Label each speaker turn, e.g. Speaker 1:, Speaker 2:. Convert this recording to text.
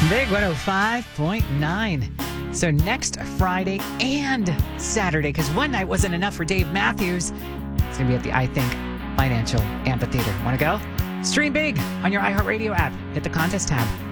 Speaker 1: Big 105.9. So next Friday and Saturday, because one night wasn't enough for Dave Matthews, it's going to be at the I Think Financial Amphitheater. Want to go? Stream big on your iHeartRadio app. Hit the contest tab.